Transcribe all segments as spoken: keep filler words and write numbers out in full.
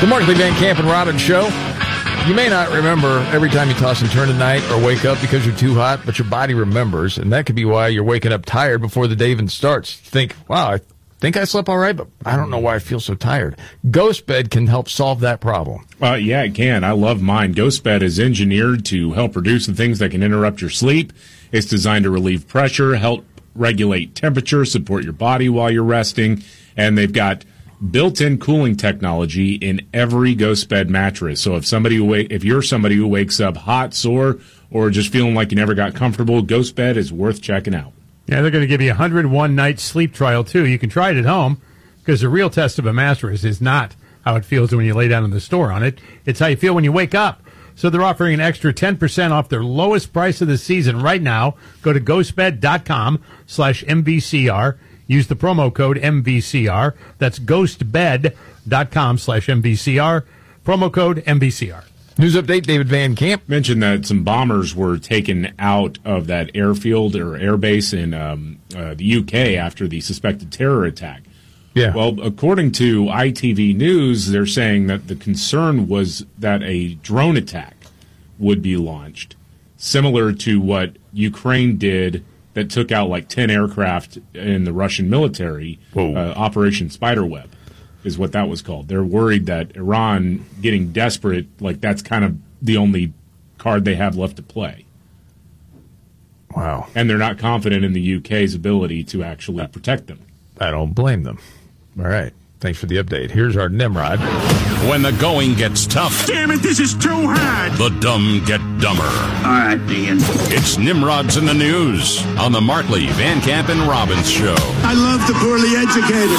The Markley, Van Camp, and Robbins Show. You may not remember every time you toss and turn at night or wake up because you're too hot, but your body remembers, and that could be why you're waking up tired before the day even starts. You think, wow, I think I slept all right, but I don't know why I feel so tired. GhostBed can help solve that problem. Uh, yeah, it can. I love mine. GhostBed is engineered to help reduce the things that can interrupt your sleep. It's designed to relieve pressure, help regulate temperature, support your body while you're resting, and they've got built-in cooling technology in every GhostBed mattress. So if somebody who wake, if you're somebody who wakes up hot, sore, or just feeling like you never got comfortable, GhostBed is worth checking out. Yeah, they're going to give you a one hundred one night sleep trial, too. You can try it at home because the real test of a mattress is not how it feels when you lay down in the store on it. It's how you feel when you wake up. So they're offering an extra ten percent off their lowest price of the season right now. Go to ghostbed.com slash MVCR. Use the promo code M V C R. That's ghostbed.com slash MVCR. Promo code M V C R. News update, David Van Camp. Mentioned that some bombers were taken out of that airfield or airbase in um, uh, the U K after the suspected terror attack. Yeah. Well, according to I T V News, they're saying that the concern was that a drone attack would be launched, similar to what Ukraine did that took out like ten aircraft in the Russian military. uh, Operation Spiderweb is what that was called. They're worried that Iran getting desperate, like that's kind of the only card they have left to play. Wow. And they're not confident in the U K's ability to actually protect them. I don't blame them. All right. Thanks for the update. Here's our Nimrod. When the going gets tough. Damn it, this is too hard. The dumb get dumber. All right, Dean. It's Nimrod's in the News on the Markley, Van Camp, and Robbins Show. I love the poorly educated.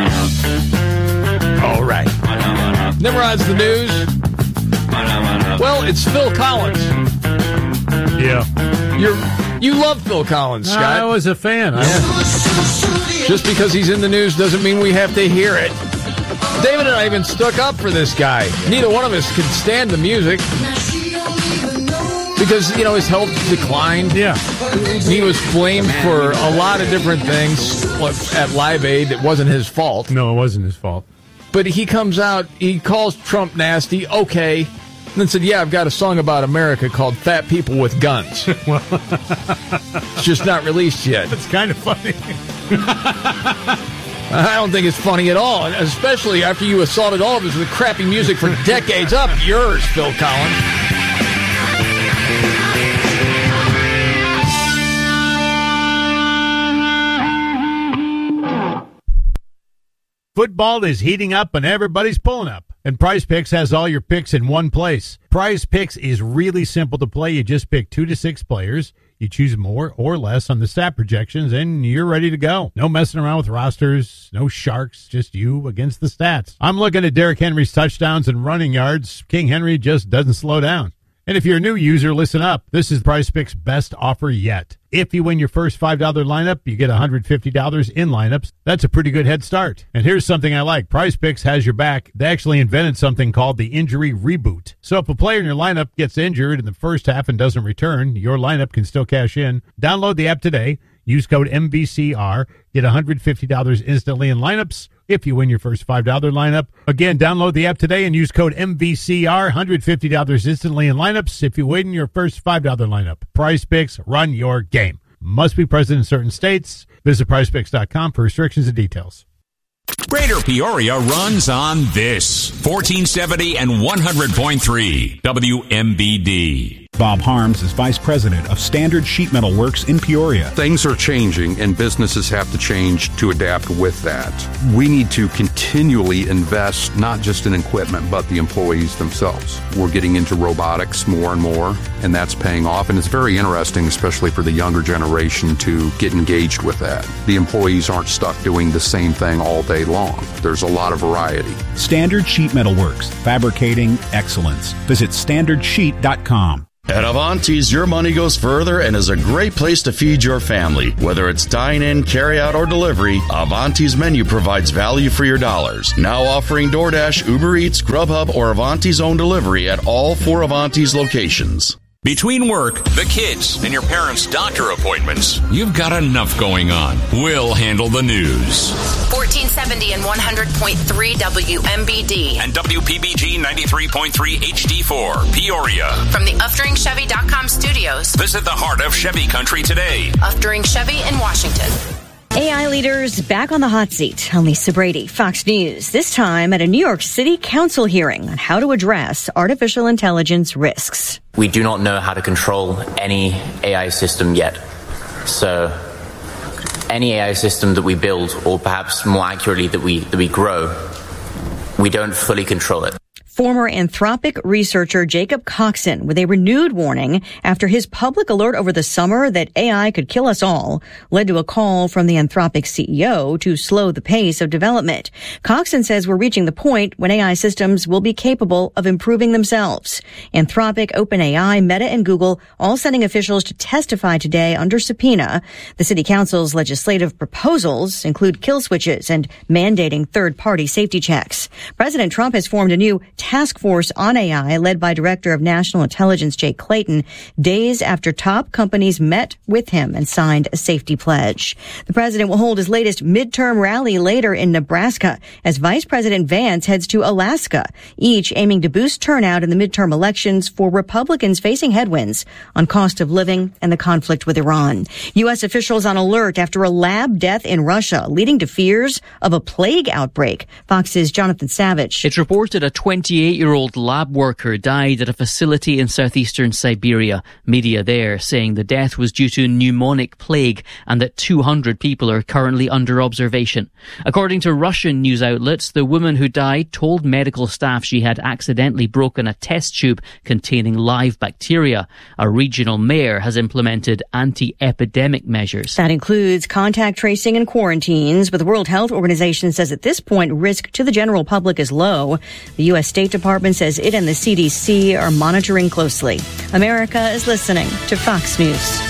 All right. Nimrod's the News. Well, it's Phil Collins. Yeah. You're, you love Phil Collins, Scott. I was a fan. I Yeah. Just because he's in the news doesn't mean we have to hear it. David and I even stuck up for this guy. Neither one of us could stand the music because, you know, his health declined. Yeah. He was blamed for a lot of different things at Live Aid. It wasn't his fault. No, it wasn't his fault. But he comes out, he calls Trump nasty, okay, and then said, yeah, I've got a song about America called Fat People with Guns. Well, it's just not released yet. it's kind of funny. I don't think it's funny at all, especially after you assaulted all of us with crappy music for decades. Up yours, Phil Collins. Football is heating up and everybody's pulling up. And Prize Picks has all your picks in one place. Prize Picks is really simple to play. You just pick two to six players. You choose more or less on the stat projections, and you're ready to go. No messing around with rosters, no sharks, just you against the stats. I'm looking at Derrick Henry's touchdowns and running yards. King Henry just doesn't slow down. And if you're a new user, listen up. This is Prize Picks' best offer yet. If you win your first five dollars lineup, you get one hundred fifty dollars in lineups. That's a pretty good head start. And here's something I like. Prize Picks has your back. They actually invented something called the injury reboot. So if a player in your lineup gets injured in the first half and doesn't return, your lineup can still cash in. Download the app today. Use code M V C R. Get one hundred fifty dollars instantly in lineups if you win your first five dollars lineup. Again, download the app today and use code M V C R. one hundred fifty dollars instantly in lineups if you win your first five dollars lineup. Prize Picks, run your game. Must be present in certain states. Visit prize picks dot com for restrictions and details. Greater Peoria runs on this. fourteen seventy and one hundred point three W M B D. Bob Harms is Vice President of Standard Sheet Metal Works in Peoria. Things are changing, and businesses have to change to adapt with that. We need to continually invest not just in equipment, but the employees themselves. We're getting into robotics more and more, and that's paying off, and it's very interesting, especially for the younger generation, to get engaged with that. The employees aren't stuck doing the same thing all day long. There's a lot of variety. Standard Sheet Metal Works, fabricating excellence. Visit standard sheet dot com. At Avanti's, your money goes further and is a great place to feed your family. Whether it's dine-in, carry-out, or delivery, Avanti's menu provides value for your dollars. Now offering DoorDash, Uber Eats, Grubhub, or Avanti's own delivery at all four Avanti's locations. Between work, the kids, and your parents' doctor appointments, you've got enough going on. We'll handle the news. fourteen seventy and one hundred point three W M B D. And W P B G ninety-three point three H D four, Peoria. From the Uftering Chevy dot com studios. Visit the heart of Chevy country today. Uftering Chevy in Washington. A I leaders back on the hot seat. I'm Lisa Brady, Fox News. This time at a New York City Council hearing on how to address artificial intelligence risks. We do not know how to control any A I system yet. So any A I system that we build, or perhaps more accurately that we that we grow, we don't fully control it. Former Anthropic researcher Jacob Coxon with a renewed warning after his public alert over the summer that A I could kill us all led to a call from the Anthropic C E O to slow the pace of development. Coxon says we're reaching the point when A I systems will be capable of improving themselves. Anthropic, OpenAI, Meta, and Google all sending officials to testify today under subpoena. The City Council's legislative proposals include kill switches and mandating third-party safety checks. President Trump has formed a new task force on A I led by Director of National Intelligence Jay Clayton days after top companies met with him and signed a safety pledge. The president will hold his latest midterm rally later in Nebraska as Vice President Vance heads to Alaska, each aiming to boost turnout in the midterm elections for Republicans facing headwinds on cost of living and the conflict with Iran. U S officials on alert after a lab death in Russia leading to fears of a plague outbreak. Fox's Jonathan Savage. It's reported a twenty-eight-year-old lab worker died at a facility in southeastern Siberia. Media there saying the death was due to pneumonic plague and that two hundred people are currently under observation. According to Russian news outlets, the woman who died told medical staff she had accidentally broken a test tube containing live bacteria. A regional mayor has implemented anti-epidemic measures. That includes contact tracing and quarantines, but the World Health Organization says at this point risk to the general public is low. The U S State Department says it and the C D C are monitoring closely. America is listening to Fox News.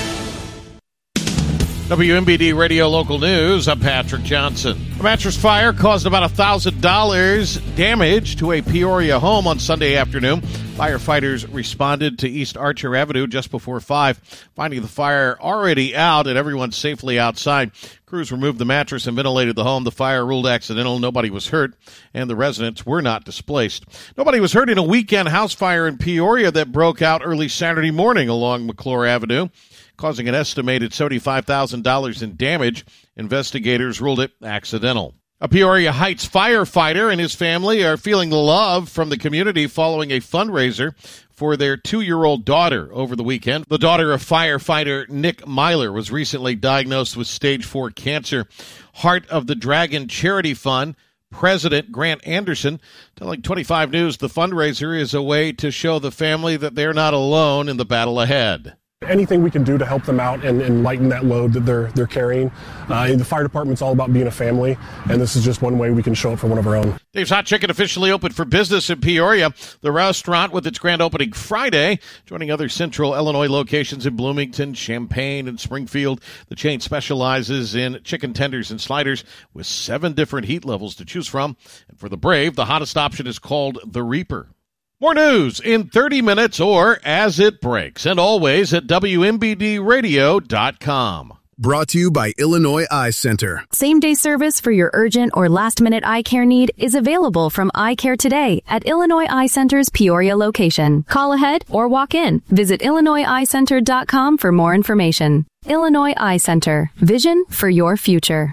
W M B D Radio Local News, I'm Patrick Johnson. A mattress fire caused about one thousand dollars damage to a Peoria home on Sunday afternoon. Firefighters responded to East Archer Avenue just before five, finding the fire already out and everyone safely outside. Crews removed the mattress and ventilated the home. The fire ruled accidental. Nobody was hurt, and the residents were not displaced. Nobody was hurt in a weekend house fire in Peoria that broke out early Saturday morning along McClure Avenue, causing an estimated seventy-five thousand dollars in damage. Investigators ruled it accidental. A Peoria Heights firefighter and his family are feeling the love from the community following a fundraiser for their two-year-old daughter over the weekend. The daughter of firefighter Nick Myler was recently diagnosed with stage four cancer. Heart of the Dragon Charity Fund President Grant Anderson telling twenty-five News the fundraiser is a way to show the family that they're not alone in the battle ahead. Anything we can do to help them out and, and lighten that load that they're they're carrying. Uh, the fire department's all about being a family, and this is just one way we can show up for one of our own. Dave's Hot Chicken officially opened for business in Peoria. The restaurant with its grand opening Friday, joining other central Illinois locations in Bloomington, Champaign, and Springfield. The chain specializes in chicken tenders and sliders with seven different heat levels to choose from. And for the brave, the hottest option is called the Reaper. More news in thirty minutes or as it breaks, and always at W M B D radio dot com. Brought to you by Illinois Eye Center. Same-day service for your urgent or last-minute eye care need is available from Eye Care Today at Illinois Eye Center's Peoria location. Call ahead or walk in. Visit Illinois Eye Center dot com for more information. Illinois Eye Center. Vision for your future.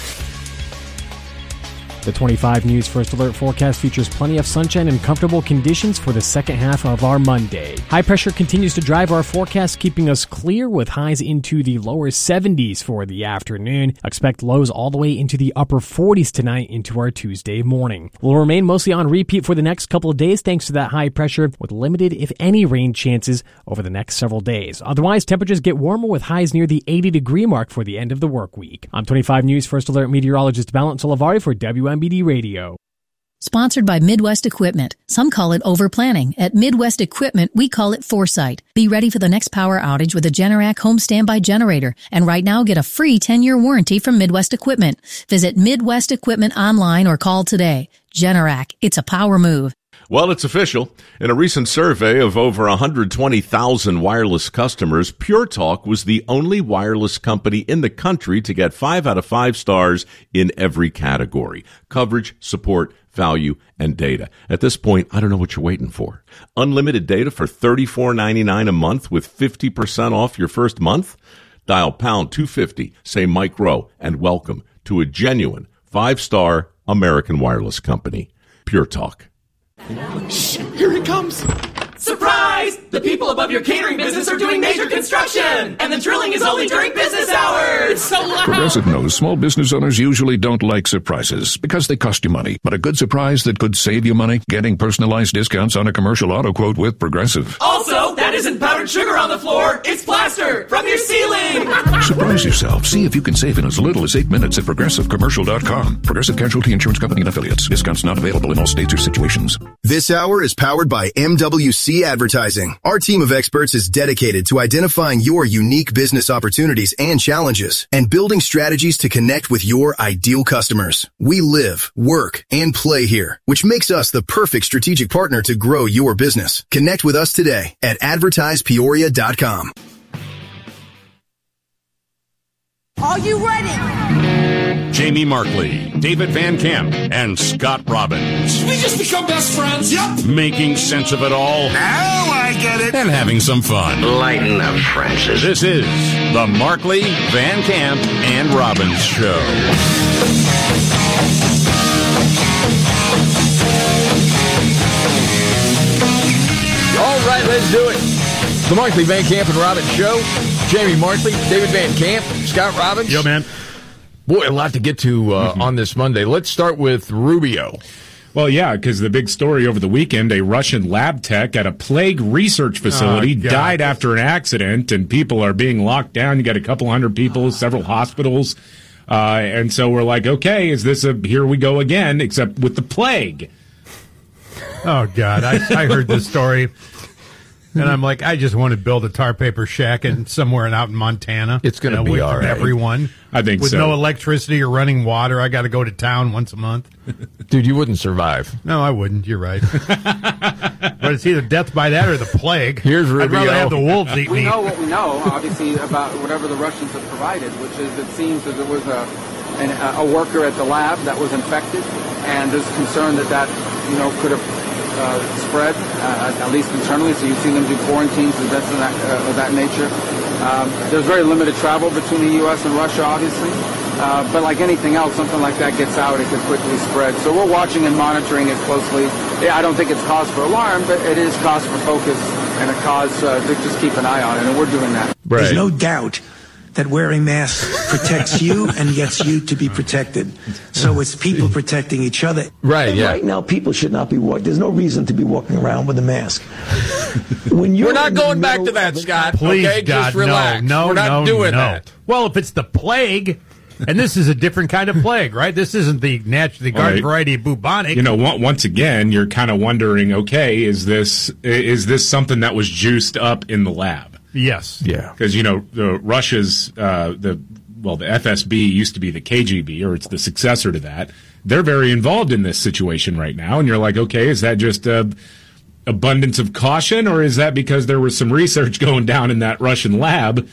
The twenty-five News First Alert forecast features plenty of sunshine and comfortable conditions for the second half of our Monday. High pressure continues to drive our forecast, keeping us clear with highs into the lower seventies for the afternoon. Expect lows all the way into the upper forties tonight into our Tuesday morning. We'll remain mostly on repeat for the next couple of days thanks to that high pressure, with limited, if any, rain chances over the next several days. Otherwise, temperatures get warmer with highs near the eighty degree mark for the end of the work week. I'm twenty-five News First Alert meteorologist Balint Solivari for W M B D Radio. Sponsored by Midwest Equipment. Some call it overplanning. At Midwest Equipment, we call it foresight. Be ready for the next power outage with a Generac home standby generator. And right now, get a free ten-year warranty from Midwest Equipment. Visit Midwest Equipment online or call today. Generac, it's a power move. Well, it's official. In a recent survey of over one hundred twenty thousand wireless customers, Pure Talk was the only wireless company in the country to get five out of five stars in every category: coverage, support, value, and data. At this point, I don't know what you're waiting for. Unlimited data for thirty-four ninety-nine a month with fifty percent off your first month? Dial pound two fifty, say Mike Rowe, and welcome to a genuine five-star American wireless company. Pure Talk. Shh, here he comes. Surprise! The people above your catering business are doing major construction, and the drilling is only during business hours. It's so loud. Progressive knows small business owners usually don't like surprises because they cost you money. But a good surprise that could save you money? Getting personalized discounts on a commercial auto quote with Progressive. Also, that isn't powdered sugar on the floor. It's plaster from your ceiling. Surprise yourself. See if you can save in as little as eight minutes at progressive commercial dot com. Progressive Casualty Insurance Company and Affiliates. Discounts not available in all states or situations. This hour is powered by M W C Advertising. Our team of experts is dedicated to identifying your unique business opportunities and challenges and building strategies to connect with your ideal customers. We live, work, and play here, which makes us the perfect strategic partner to grow your business. Connect with us today at advertise peoria dot com. Are you ready? Jamie Markley, David Van Camp, and Scott Robbins. We just become best friends. Yep. Making sense of it all. Now I get it. And having some fun. Lighten up, Francis. This is the Markley, Van Camp, and Robbins Show. All right, let's do it. The Markley, Van Camp, and Robbins Show. Jamie Markley, David Van Camp, Scott Robbins. Yo, man. Boy, a lot to get to uh, mm-hmm. on this Monday. Let's start with Rubio. Well, yeah, because the big story over the weekend, a Russian lab tech at a plague research facility oh, died after an accident, and people are being locked down. You got a couple hundred people, several hospitals. Uh, and so we're like, okay, is this a here we go again, except with the plague? Oh, God. I, I heard this story. And I'm like, I just want to build a tar paper shack in somewhere out in Montana. It's going to you know, be all right. Everyone. I think with so. With no electricity or running water. I got to go to town once a month. Dude, you wouldn't survive. No, I wouldn't. You're right. But it's either death by that or the plague. Here's Rubio. I'd rather have the wolves eat me. We know what we know, obviously, about whatever the Russians have provided, which is it seems that there was a, an, a worker at the lab that was infected, and there's concern that that, you know, could have Uh, spread, uh, at least internally, so you've seen them do quarantines and events of that, uh, of that nature. Um, there's very limited travel between the U S and Russia, obviously, uh, but like anything else, something like that gets out, it could quickly spread. So we're watching and monitoring it closely. Yeah, I don't think it's cause for alarm, but it is cause for focus and a cause uh, to just keep an eye on it, and we're doing that. Right. There's no doubt that wearing masks protects you and gets you to be protected. So it's people protecting each other. Right, and yeah. Right now, people should not be walking. There's no reason to be walking around with a mask. When you're We're not going back to that, Scott. Please, okay? God, Just relax. no, no, We're not no, doing no. that. Well, if it's the plague, and this is a different kind of plague, right? This isn't the natural, the garden right. variety of bubonic. You know, once again, you're kind of wondering, okay, is this is this something that was juiced up in the lab? Yes. Yeah. Because, you know, the Russia's, uh, the well, the F S B used to be the K G B, or it's the successor to that. They're very involved in this situation right now. And you're like, okay, is that just a abundance of caution, or is that because there was some research going down in that Russian lab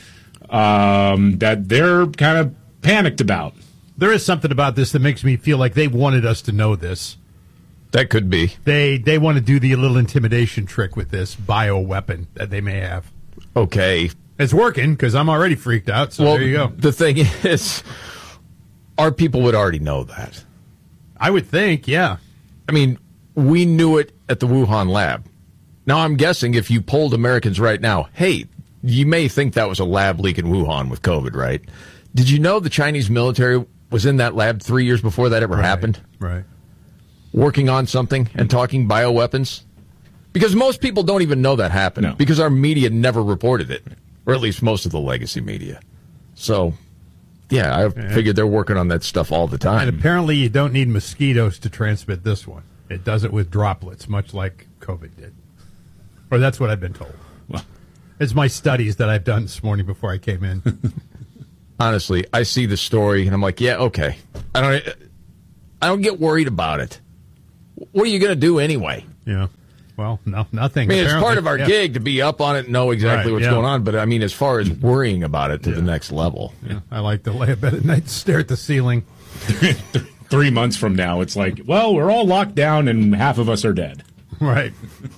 um, that they're kind of panicked about? There is something about this that makes me feel like they wanted us to know this. That could be. They, they want to do the little intimidation trick with this bioweapon that they may have. Okay. It's working because I'm already freaked out, so well, there you go. The thing is, our people would already know that. I would think, yeah. I mean, we knew it at the Wuhan lab. Now, I'm guessing if you polled Americans right now, hey, you may think that was a lab leak in Wuhan with COVID, right? Did you know the Chinese military was in that lab three years before that ever right, happened? Right. Working on something and talking bioweapons? Because most people don't even know that happened. No. Because our media never reported it. Or at least most of the legacy media. So, yeah, I yeah. figured they're working on that stuff all the time. And apparently you don't need mosquitoes to transmit this one. It does it with droplets, much like COVID did. Or that's what I've been told. Well, it's my studies that I've done this morning before I came in. Honestly, I see the story and I'm like, yeah, okay. I don't I don't get worried about it. What are you going to do anyway? Yeah. Well, no, nothing. I mean, it's part of our yeah. gig to be up on it and know exactly Right, what's yeah. going on. But, I mean, as far as worrying about it to the next level. Yeah. I like to lay a bed at night and stare at the ceiling. Three months from now, it's like, well, we're all locked down and half of us are dead. Right.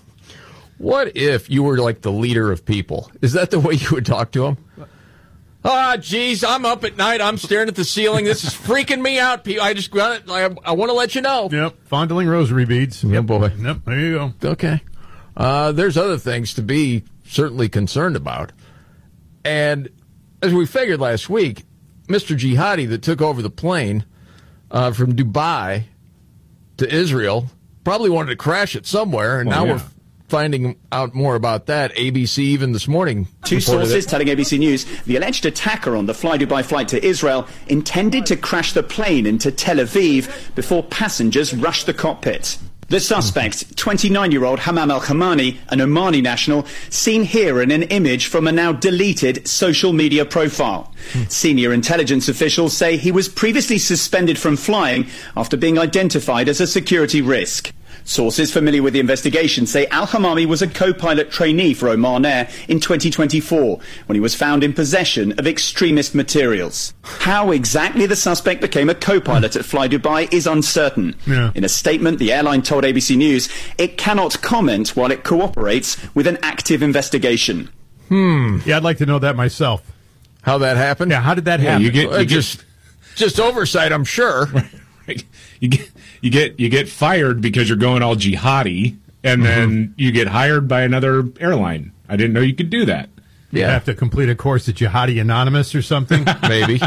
What if you were like the leader of people? Is that the way you would talk to them? Ah, geez, I'm up at night. I'm staring at the ceiling. This is freaking me out. I just got it. I, I want to let you know. Yep. Fondling rosary beads. Yep, boy. Yep. There you go. Okay. Uh, there's other things to be certainly concerned about. And as we figured last week, Mister Jihadi that took over the plane uh, from Dubai to Israel probably wanted to crash it somewhere, and Well, now yeah. we're finding out more about that. A B C even this morning. Two reported sources it. telling A B C News the alleged attacker on the Fly Dubai flight to Israel intended to crash the plane into Tel Aviv before passengers rushed the cockpit. The suspect, twenty-nine-year-old Hamam Al-Khamani, an Omani national, seen here in an image from a now deleted social media profile. Senior intelligence officials say he was previously suspended from flying after being identified as a security risk. Sources familiar with the investigation say Al-Hamami was a co-pilot trainee for Oman Air in twenty twenty-four when he was found in possession of extremist materials. How exactly the suspect became a co-pilot at Fly Dubai is uncertain. Yeah. In a statement, the airline told A B C News it cannot comment while it cooperates with an active investigation. Hmm. Yeah, I'd like to know that myself. How that happened? Yeah, how did that Yeah, happen? you get- Uh, just, just oversight, I'm sure. You get you get you get fired because you're going all jihadi, and then you get hired by another airline. I didn't know you could do that. You Yeah. have to complete a course at Jihadi Anonymous or something. Maybe.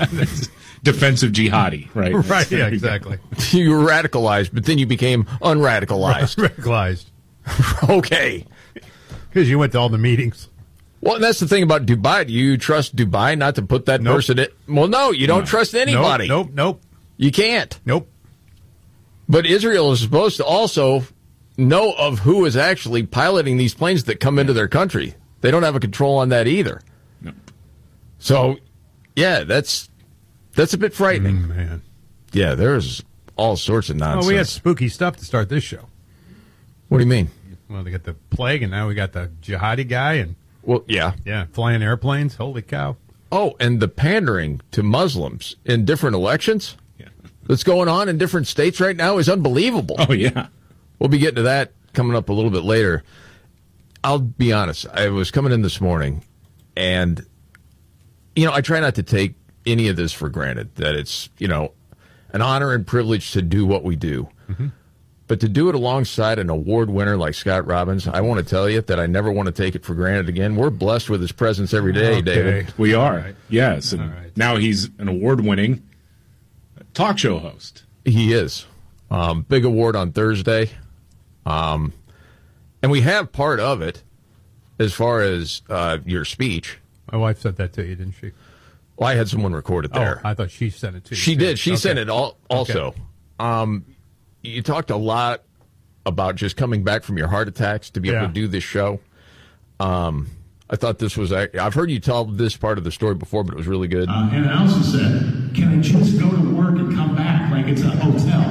Defensive jihadi, right? Right, yeah, exactly. You were radicalized, but then you became unradicalized. Radicalized. Okay. Because you went to all the meetings. Well, and that's the thing about Dubai. Do you trust Dubai not to put that Nope. person in? Well, no, you don't trust anybody. Nope, nope, nope. You can't. Nope. But Israel is supposed to also know of who is actually piloting these planes that come into their country. They don't have a control on that either. No. So, yeah, that's that's a bit frightening. Mm, man. Yeah, there's all sorts of nonsense. Well, we had spooky stuff to start this show. What do you mean? Well, they got the plague, and now we got the jihadi guy, and Well, yeah. yeah, flying airplanes. Holy cow! Oh, and the pandering to Muslims in different elections that's going on in different states right now is unbelievable. Oh yeah. We'll be getting to that coming up a little bit later. I'll be honest. I was coming in this morning, and, you know, I try not to take any of this for granted, that it's, you know, an honor and privilege to do what we do. Mm-hmm. But to do it alongside an award winner like Scott Robbins, I want to tell you that I never want to take it for granted again. We're blessed with his presence every day, Okay. David. We are. All right. Yes. And All right. now he's an award-winning talk show host. He is. Um, big award on Thursday. Um, and we have part of it as far as uh, your speech. My wife said that to you, didn't she? Well, I had someone record it there. Oh, I thought she sent it to you. She too. did. She Okay. sent it all, also. Okay. Um, you talked a lot about just coming back from your heart attacks to be able Yeah. to do this show. Um, I thought this was, I've heard you tell this part of the story before, but it was really good. Uh, and I also said, can I just go to work and come back like it's a hotel?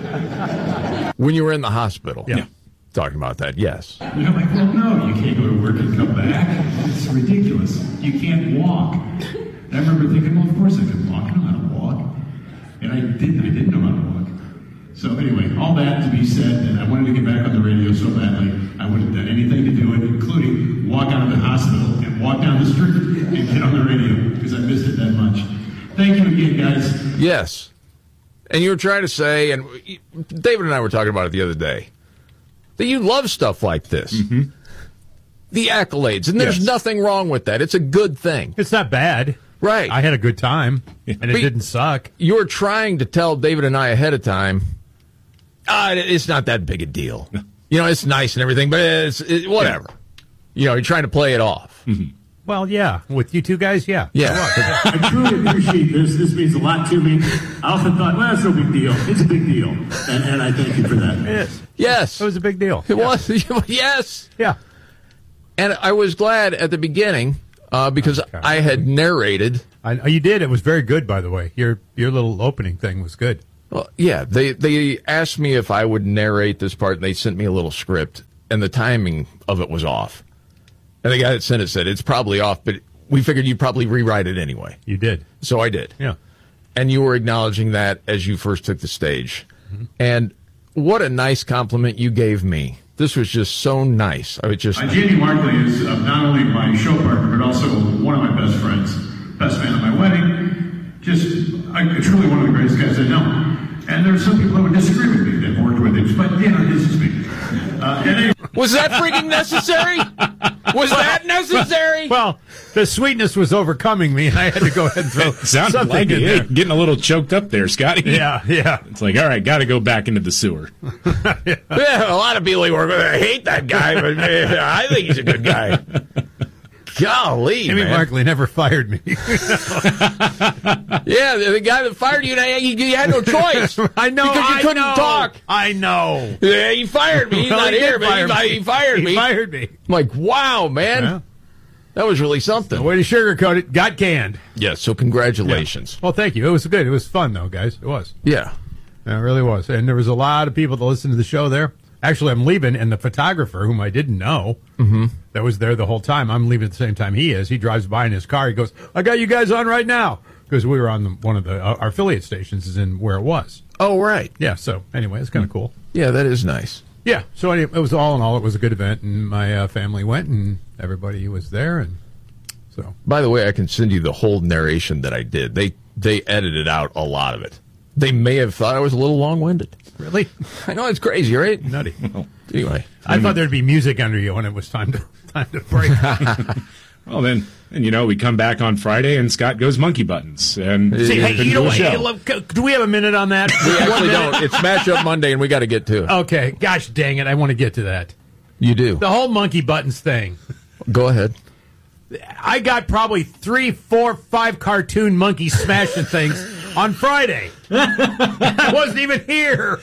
When you were in the hospital. Yeah. Talking about that, yes. And I'm like, well, no, you can't go to work and come back. It's ridiculous. You can't walk. And I remember thinking, well, of course I can walk. I know how to walk. And I didn't. I didn't know how to walk. So anyway, all that to be said, and I wanted to get back on the radio so badly, I would have done anything to do it, including walk out of the hospital and walk down the street and get on the radio because I missed it that much. Thank you again, guys. Yes. And you were trying to say, and David and I were talking about it the other day, that you love stuff like this. Mm-hmm. The accolades. And there's Yes. nothing wrong with that. It's a good thing. It's not bad. Right. I had a good time, and it But didn't suck. You were trying to tell David and I ahead of time, ah, it's not that big a deal. You know, it's nice and everything, but it's it, whatever. You know, you're trying to play it off. Mm-hmm. Well, yeah, with you two guys, yeah. Yeah. I truly appreciate this. This means a lot to me. I often thought, well, it's no big deal. It's a big deal. And, and I thank you for that. Yes. Yes. It was a big deal. It was. Yes. Yeah. And I was glad at the beginning uh, because I had narrated. I, you did. It was very good, by the way. Your your little opening thing was good. Well, yeah, they they asked me if I would narrate this part, and they sent me a little script, and the timing of it was off. And the guy that sent it said, it's probably off, but we figured you'd probably rewrite it anyway. You did. So I did. Yeah. And you were acknowledging that as you first took the stage. Mm-hmm. And what a nice compliment you gave me. This was just so nice. I was just. Uh, Jamie Markley is uh, not only my show partner, but also one of my best friends, best man at my wedding. Just I, truly one of the greatest guys I know. And there are some people that would disagree with me that worked with him, but you know, this is me. Uh, and anyway. Was that freaking necessary? Was that necessary? Well, the sweetness was overcoming me, and I had to go ahead and throw Sounded something like in it. there. Hey, getting a little choked up there, Scotty. Yeah, yeah. It's like, all right, got to go back into the sewer. yeah. yeah, a lot of people who work with I hate that guy, but man, I think he's a good guy. Golly, Jimmy man. Markley never fired me. Yeah, the, the guy that fired you, you, you had no choice. I know, because you I couldn't know. talk. I know. Yeah, he fired me. He's Well, not he here, did but fire he, me. he fired He me. fired me. I'm like, wow, man. Yeah. That was really something. The way to sugarcoat it, got canned. Yeah, so congratulations. Yeah. Well, thank you. It was good. It was fun, though, guys. It was. Yeah. Yeah, it really was. And there was a lot of people that listened to the show there. Actually, I'm leaving, and the photographer, whom I didn't know, mm-hmm. that was there the whole time, I'm leaving at the same time he is. He drives by in his car. He goes, I got you guys on right now. Because we were on the, one of the, uh, our affiliate stations is in where it was. Oh, right. Yeah, so anyway, it's kind of cool. Yeah, that is nice. Yeah, so anyway, it was all in all, it was a good event, and my uh, family went, and everybody was there, and so. By the way, I can send you the whole narration that I did. They they edited out a lot of it. They may have thought I was a little long-winded. Really? I know, it's crazy, right? Nutty. Anyway. I thought there'd be music under you when it was time to time to break. Well, then, and you know, we come back on Friday and Scott goes monkey buttons. And See, hey, into you know the what? show. Hey, look, do we have a minute on that? We actually don't. It's Smash Up Monday, and we got to get to it. Okay. Gosh dang it. I want to get to that. You do. The whole monkey buttons thing. Go ahead. I got probably three, four, five cartoon monkeys smashing things on Friday. I wasn't even here.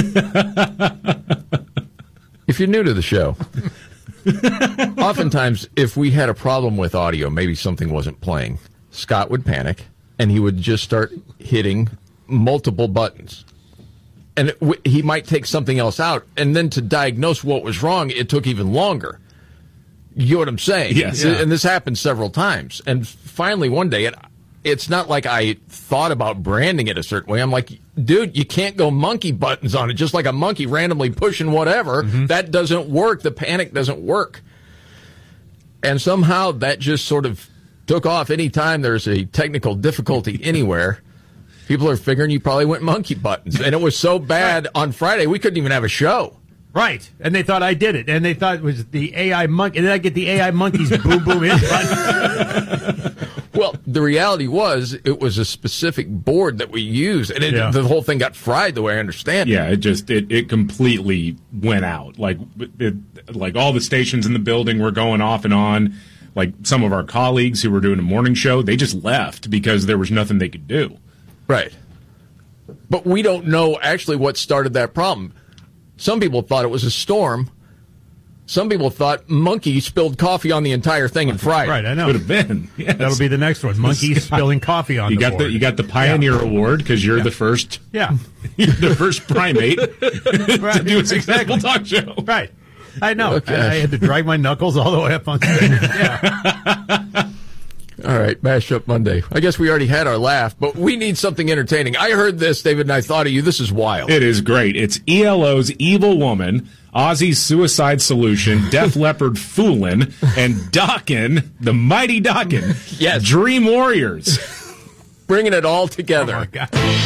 If you're new to the show, oftentimes if we had a problem with audio, maybe something wasn't playing, Scott would panic, and he would just start hitting multiple buttons. And it, w- he might take something else out, and then to diagnose what was wrong, it took even longer. You know what I'm saying? Yes. Yeah. And this happened several times. And finally, one day, it, it's not like I thought about branding it a certain way. I'm like, dude, you can't go monkey buttons on it, just like a monkey randomly pushing whatever. Mm-hmm. That doesn't work. The panic doesn't work. And somehow that just sort of took off. Anytime there's a technical difficulty anywhere, people are figuring you probably went monkey buttons. And it was so bad on Friday, we couldn't even have a show. Right, and they thought I did it, and they thought it was the A I monkey. And then I get the A I monkey's boom boom in button. Well, the reality was it was a specific board that we used, and it, Yeah. the whole thing got fried the way I understand it. Yeah, it just it, it completely went out. Like it, like all the stations in the building were going off and on. Like some of our colleagues who were doing a morning show, they just left because there was nothing they could do. Right. But we don't know actually what started that problem. Some people thought it was a storm. Some people thought monkey spilled coffee on the entire thing and fried it. Right, I know. Could have been. Yes. That'll be the next one. Monkeys spilling coffee on You the got board. the you got the Pioneer Yeah. Award because you're Yeah. the first. Yeah. You're the first primate to Right, do a successful exactly. talk show. Right. I know. Okay. I, I had to drag my knuckles all the way up on stage. Yeah. All right, Mash Up Monday. I guess we already had our laugh, but we need something entertaining. I heard this, David, and I thought of you. This is wild. It is great. It's E L O's Evil Woman, Ozzy's Suicide Solution, Def Leppard Foolin', and Dokken, the Mighty Dokken. Yes. Dream Warriors. Bringing it all together. Oh, my God.